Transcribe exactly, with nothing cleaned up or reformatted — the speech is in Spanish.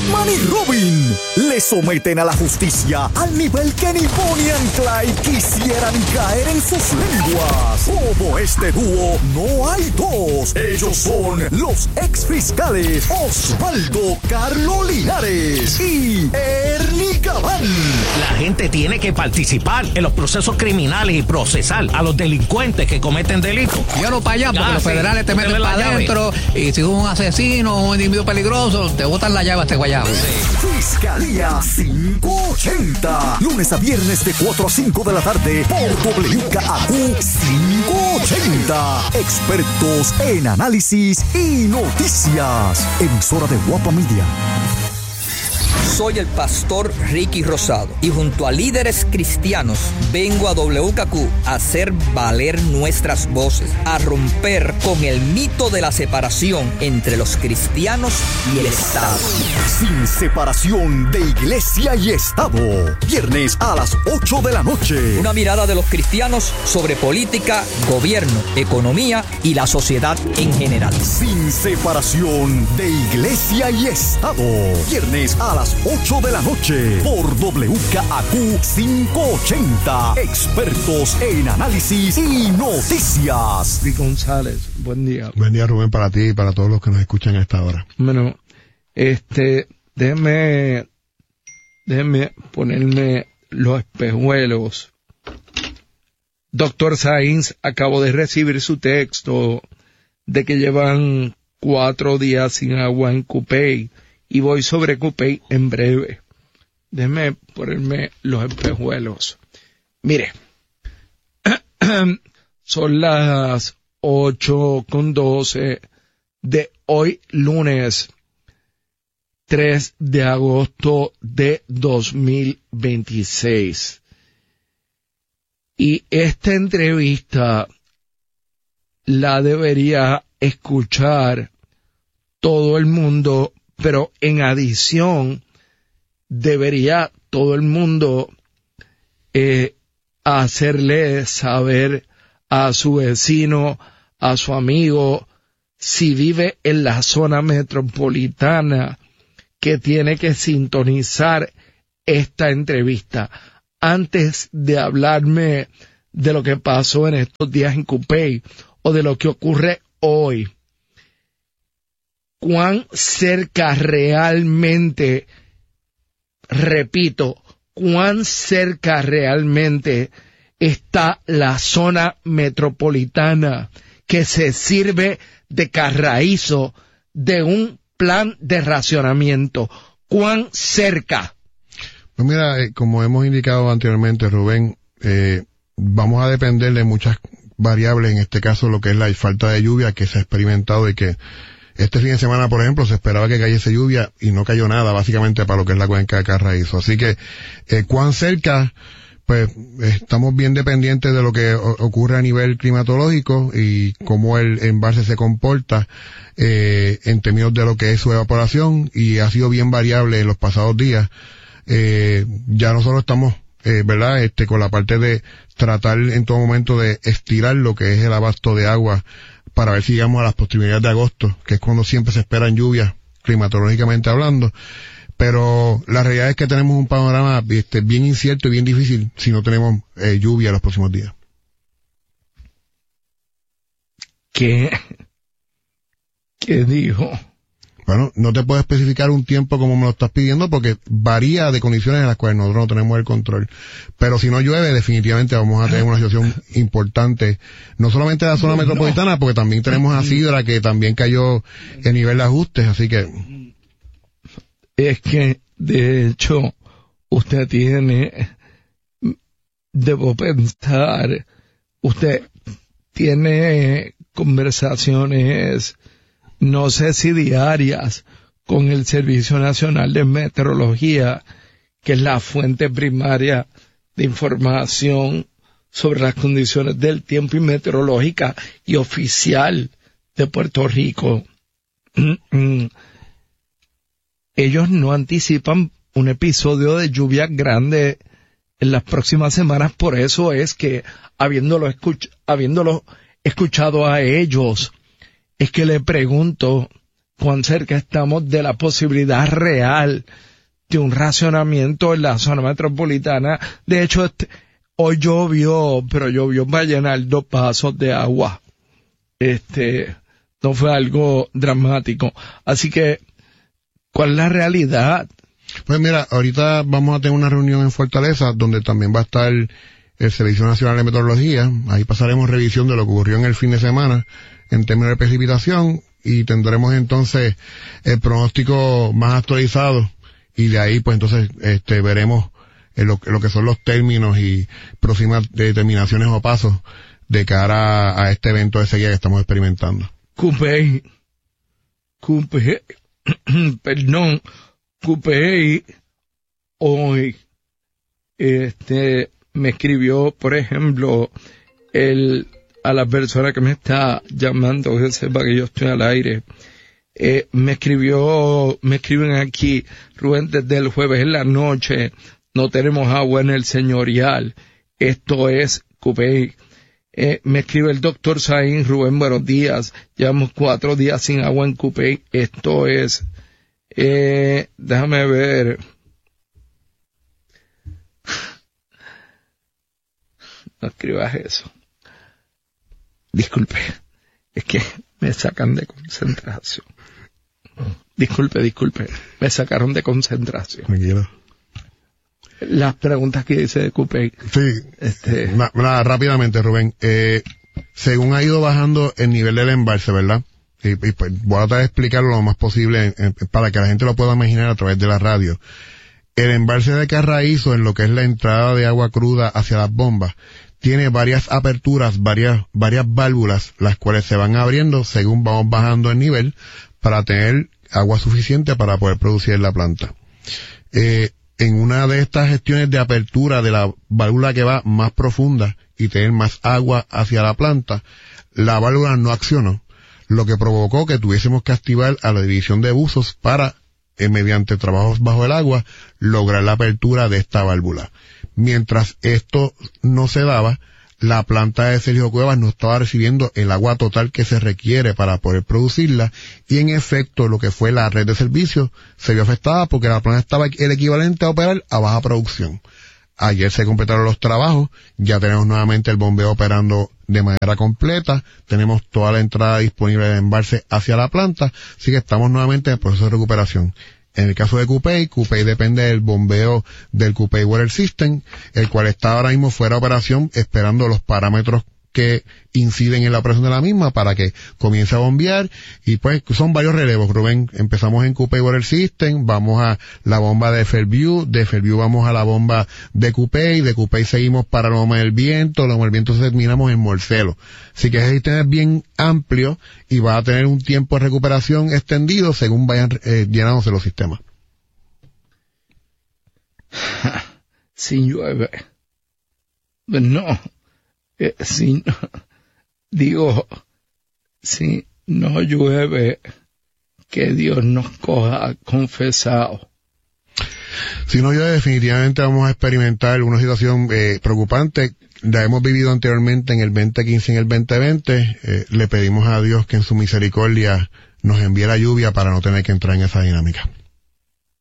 Batman y Robin le someten a la justicia al nivel que ni Bonnie and Clyde quisieran caer en sus lenguas. Como este dúo, no hay dos. Ellos son los ex fiscales Osvaldo Carlo Linares y Ernie Gabán. La gente tiene que participar en los procesos criminales y procesar a los delincuentes que cometen delitos. Yo no para allá, porque Ah, los sí. federales te meten Deme la para llave. adentro, y si es un asesino o un individuo peligroso, te botan la llave a este guayabo. Fiscalía quinientos ochenta. Lunes a viernes de cuatro a cinco de la tarde por W K A Q quinientos ochenta. Expertos en análisis y noticias. Emisora de Guapa Media. Soy el pastor Ricky Rosado y junto a líderes cristianos vengo a W K Q a hacer valer nuestras voces, a romper con el mito de la separación entre los cristianos y el Estado. Sin separación de iglesia y Estado. Viernes a las ocho de la noche. Una mirada de los cristianos sobre política, gobierno, economía y la sociedad en general. Sin separación de iglesia y Estado. Viernes a las ocho de la noche por W K A Q quinientos ochenta. Expertos en análisis y noticias. Rick González, buen día. Buen día, Rubén, para ti y para todos los que nos escuchan a esta hora. Bueno, este, déjeme, déjeme ponerme los espejuelos. Doctor Sainz, acabo de recibir su texto de que llevan cuatro días sin agua en Cupey y voy sobre Cupey en breve. Déjeme ponerme los espejuelos. Mire, son las ocho con doce de hoy lunes tres de agosto de dos mil veintiséis. Y esta entrevista la debería escuchar todo el mundo, pero en adición debería todo el mundo eh, hacerle saber a su vecino, a su amigo, si vive en la zona metropolitana, que tiene que sintonizar esta entrevista. Antes de hablarme de lo que pasó en estos días en Cupey o de lo que ocurre hoy, cuán cerca realmente, repito, cuán cerca realmente está la zona metropolitana que se sirve de carraízo de un plan de racionamiento. ¿Cuán cerca? Pues mira, eh, como hemos indicado anteriormente, Rubén, eh, vamos a depender de muchas variables, en este caso lo que es la falta de lluvia que se ha experimentado y que este fin de semana, por ejemplo, se esperaba que cayese lluvia y no cayó nada, básicamente para lo que es la cuenca de Carraízo. Así que, eh, cuán cerca, pues estamos bien dependientes de lo que o- ocurre a nivel climatológico y cómo el embalse se comporta eh, en términos de lo que es su evaporación, y ha sido bien variable en los pasados días. Eh, ya nosotros estamos, eh, ¿verdad?, este, con la parte de tratar en todo momento de estirar lo que es el abasto de agua para ver si llegamos a las posibilidades de agosto, que es cuando siempre se esperan lluvias, climatológicamente hablando. Pero la realidad es que tenemos un panorama este, bien incierto y bien difícil si no tenemos eh, lluvia los próximos días. ¿Qué? ¿Qué dijo? Bueno, no te puedo especificar un tiempo como me lo estás pidiendo porque varía de condiciones en las cuales nosotros no tenemos el control. Pero si no llueve, definitivamente vamos a tener una situación importante, no solamente en la zona No, metropolitana, porque también tenemos a Sidra, que también cayó en nivel de ajustes, así que... Es que, de hecho, usted tiene, debo pensar, usted tiene conversaciones, no sé si diarias, con el Servicio Nacional de Meteorología, que es la fuente primaria de información sobre las condiciones del tiempo y meteorológica y oficial de Puerto Rico. Ellos no anticipan un episodio de lluvia grande en las próximas semanas, por eso es que, habiéndolo, escuch- habiéndolo escuchado a ellos, es que le pregunto cuán cerca estamos de la posibilidad real de un racionamiento en la zona metropolitana. De hecho, este, hoy llovió, pero llovió para llenar dos vasos de agua. Este, no fue algo dramático. Así que, ¿cuál es la realidad? Pues mira, ahorita vamos a tener una reunión en Fortaleza donde también va a estar el Servicio Nacional de Meteorología. Ahí pasaremos revisión de lo que ocurrió en el fin de semana en términos de precipitación y tendremos entonces el pronóstico más actualizado y de ahí pues entonces este veremos eh, lo, lo que son los términos y próximas determinaciones o pasos de cara a, a este evento de sequía que estamos experimentando. Cupey, Cupey, perdón, Cupey hoy este me escribió, por ejemplo, el a la persona que me está llamando, que sepa que yo estoy al aire, eh, me escribió, me escriben aquí, Rubén, desde el jueves en la noche no tenemos agua en el señorial, esto es Cupey. Eh, me escribe el doctor Saín, Rubén, buenos días, llevamos cuatro días sin agua en Cupey, esto es, eh, déjame ver, no escribas eso. Disculpe, es que me sacan de concentración. Disculpe, disculpe, me sacaron de concentración. Tranquilo. Las preguntas que hice de Cupey. Sí, este... na, na, rápidamente, Rubén. Eh, según ha ido bajando el nivel del embalse, ¿verdad? Y, y pues voy a tratar de explicarlo lo más posible en, en, para que la gente lo pueda imaginar a través de la radio. El embalse de Carraízo, en lo que es la entrada de agua cruda hacia las bombas, tiene varias aperturas, varias, varias válvulas, las cuales se van abriendo según vamos bajando el nivel para tener agua suficiente para poder producir la planta. Eh, en una de estas gestiones de apertura de la válvula que va más profunda y tener más agua hacia la planta, la válvula no accionó, lo que provocó que tuviésemos que activar a la división de buzos para, eh, mediante trabajos bajo el agua, lograr la apertura de esta válvula. Mientras esto no se daba, la planta de Sergio Cuevas no estaba recibiendo el agua total que se requiere para poder producirla y en efecto lo que fue la red de servicios se vio afectada porque la planta estaba el equivalente a operar a baja producción. Ayer se completaron los trabajos, ya tenemos nuevamente el bombeo operando de manera completa, tenemos toda la entrada disponible de embalse hacia la planta, así que estamos nuevamente en el proceso de recuperación. En el caso de Cupey, Cupey depende del bombeo del Cupey Water System, el cual está ahora mismo fuera de operación esperando los parámetros que inciden en la operación de la misma para que comience a bombear y pues son varios relevos, Rubén. Empezamos en Cupey Water System, vamos a la bomba de Fairview, de Fairview vamos a la bomba de Cupey, de Cupey seguimos para Loma del Viento, Loma del Viento terminamos en Morcelo. Así que ese sistema es bien amplio y va a tener un tiempo de recuperación extendido según vayan eh, llenándose los sistemas. Si llueve, no. Eh, si no, digo, si no llueve, que Dios nos coja confesado. Si no llueve, definitivamente vamos a experimentar una situación eh, preocupante. La hemos vivido anteriormente en el veinte quince y en el veinte veinte. Eh, le pedimos a Dios que en su misericordia nos envíe la lluvia para no tener que entrar en esa dinámica.